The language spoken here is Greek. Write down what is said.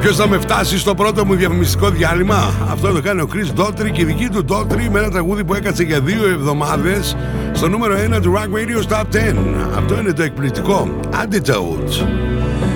Ποιος θα με φτάσει στο πρώτο μου διαφημιστικό διάλειμμα? Αυτό το κάνει ο Chris Daughtry και η δική του Daughtry με ένα τραγούδι που έκατσε για 2 εβδομάδες στο νούμερο 1 του Rock Radio Top 10. Αυτό είναι το εκπληκτικό Attitude.